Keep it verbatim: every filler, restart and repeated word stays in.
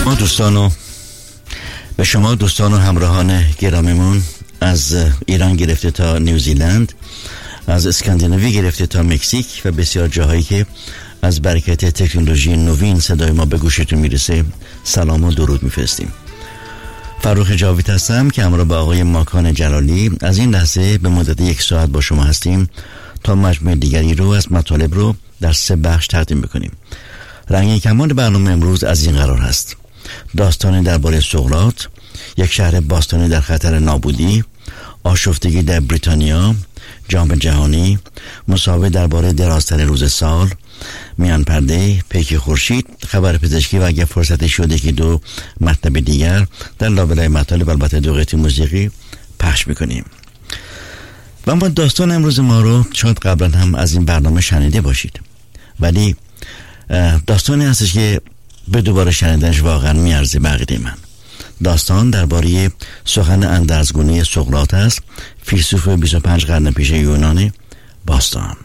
ما دوستان و به شما دوستان و همراهان گرامیمون از ایران گرفته تا نیوزیلند، از اسکاندیناوی گرفته تا مکزیک و بسیار جاهایی که از برکت تکنولوژی نوین صدای ما به گوشتون میرسه سلام و درود میفرستیم. فرخ جاوید هستم که همراه با آقای ماکان جلالی از این لحظه به مدت یک ساعت با شما هستیم تا مجموعه دیگری رو از مطالب رو در سه بخش تقدیم بکنیم. رنگ کمان برنامه امروز از این قرار هست: داستانی درباره سقراط، یک شهر باستانی در خطر نابودی، آشفتگی در بریتانیا، جام جهانی، مسابقه درباره درازترین روز سال، میان پرده، پیک خورشید، خبر پزشکی و اگر فرصتی شده که دو مطلب دیگر در لابلای مطالب البته دو قطعه موسیقی پخش میکنیم. و اما داستان امروز ما رو شاید قبلا هم از این برنامه شنیده باشید، ولی داستانی هستش که به دوباره شنیدنش واقعا میارزه به عقیده من. داستان درباره سخن اندرزگونی سقراط است، فیلسوف بیست و پنج قرن پیش یونان باستان.